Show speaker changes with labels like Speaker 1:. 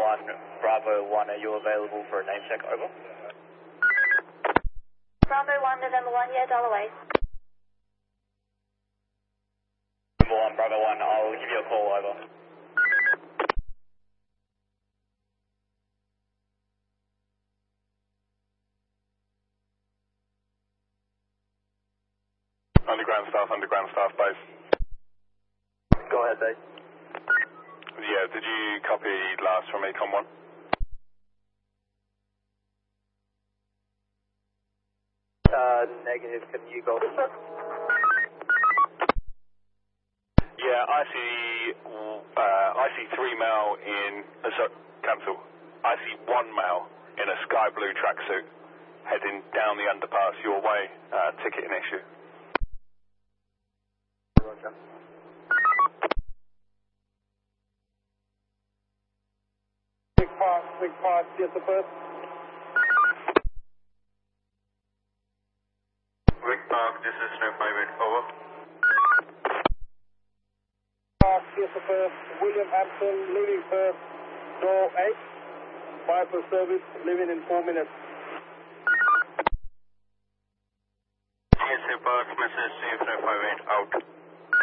Speaker 1: 1, Bravo 1, are you available for a name check? Over.
Speaker 2: Bravo 1, November 1, yeah, dial away.
Speaker 1: November 1, Bravo 1, I'll give you a call. Over.
Speaker 3: Underground staff base.
Speaker 1: Go ahead, Dave.
Speaker 3: Yeah, did you copy last from Econ 1?
Speaker 1: Negative, can you go?
Speaker 3: Yeah, I see 3 male in, cancel. I see 1 male in a sky blue tracksuit heading down the underpass your way, ticketing issue.
Speaker 1: Roger. Big Park, yes, the first.
Speaker 3: Rick Park, this is Snow 58, over.
Speaker 1: Park, yes, the first. William Hampton, leaving first, door 8. Viper service, leaving in 4 minutes.
Speaker 3: GSA Park, message Snow 58, out.